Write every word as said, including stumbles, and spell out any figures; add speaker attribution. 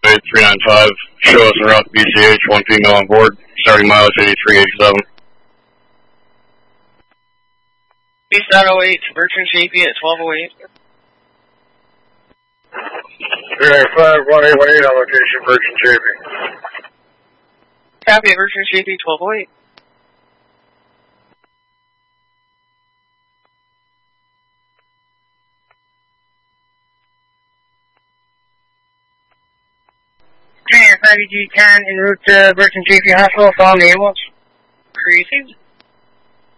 Speaker 1: eight three nine five. Show us en route to B C H, one female on board, starting mileage eighty-three eighty-seven.
Speaker 2: East oh eight, Bertrand Shapey at twelve oh eight.
Speaker 3: three nine five, one eight one eight on location, Bertrand Shapey.
Speaker 2: Copy, Bertrand Shapey, twelve oh eight. five G ten en route to Bertrand Shapey Hospital, following the ambulance. Received.